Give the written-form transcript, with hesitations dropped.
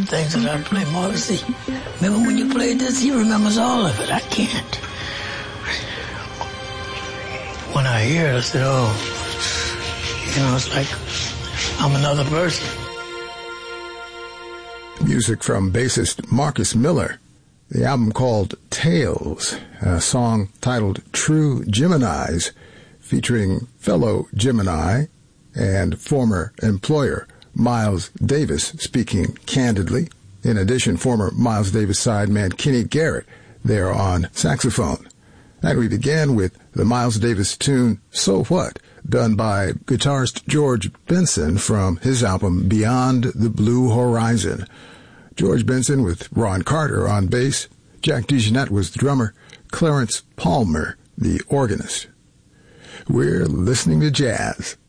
things that I play. Marvin, see, remember when you played this? He remembers all of it. I can't. When I hear it, I said, oh, it's like I'm another person. Music from bassist Marcus Miller. The album called Tales, a song titled True Geminis, featuring fellow Gemini and former employer Miles Davis speaking candidly. In addition, former Miles Davis sideman Kenny Garrett there on saxophone. And we began with the Miles Davis tune So What, done by guitarist George Benson from his album Beyond the Blue Horizon. George Benson with Ron Carter on bass, Jack DeJohnette was the drummer, Clarence Palmer the organist. We're listening to jazz.